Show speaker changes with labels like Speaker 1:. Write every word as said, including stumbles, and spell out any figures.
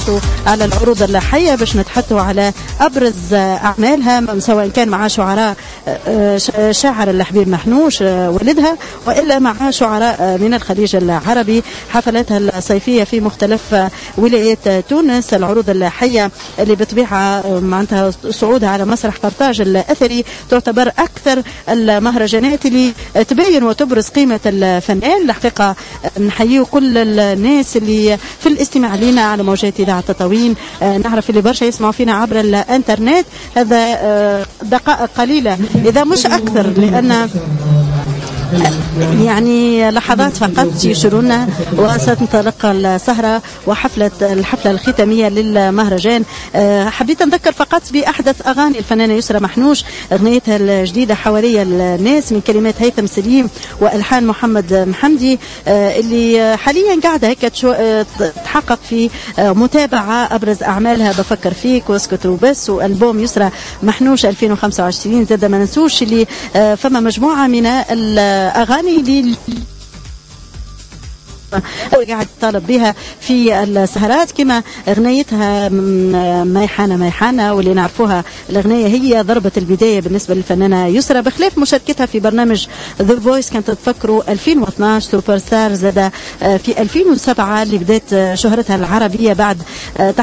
Speaker 1: نتحدثوا على العروض الحية باش نتحدثوا على أبرز أعمالها، سواء كان مع شعراء شاعر الحبيب محنوش ولدها وإلا مع شعراء من الخليج العربي. حفلاتها الصيفية في مختلف ولايات تونس، العروض الحية اللي بطبيعة معناتها صعودها على مسرح قرطاج الأثري تعتبر أكثر المهرجانات اللي تبين وتبرز قيمة الفنان. الحقيقة نحيي كل الناس اللي في الاستماع لنا على موجات إذاعة تطاوين. نعرف اللي برشا يسمعوا فينا عبر الانترنت، هذا دقائق قليلة إذا مش أكثر، لأن يعني لحظات فقط يشيرونا وستنطلق السهرة وحفلة الحفلة الختامية للمهرجان. حبيت نذكر فقط بأحدث أغاني الفنانة يسرى محنوش، أغنيتها الجديدة حوالي الناس من كلمات هيثم سليم وألحان محمد محمدي، اللي حاليا قاعدة هيك تحقق في متابعة أبرز أعمالها بفكر فيك واسكت وبس وألبوم يسرى محنوش ألفين وخمسة وعشرين. زاد ما ننسوش اللي فما مجموعة من أغاني اللي قاعد طالب بها في السهرات، كما أغنيتها ميحانة ميحانة واللي نعرفوها الأغنية هي ضربة البداية بالنسبة للفنانة يسرى، بخلاف مشاركتها في برنامج ذا فويس كانت تفكروا ألفين واثناشر سوبر ستار، زاد في ألفين وسبعة اللي بدأت شهرتها العربية بعد